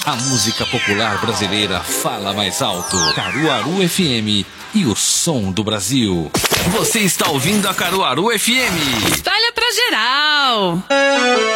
A música popular brasileira fala mais alto. Caruaru FM e o som do Brasil. Você está ouvindo a Caruaru FM. Espalha pra geral.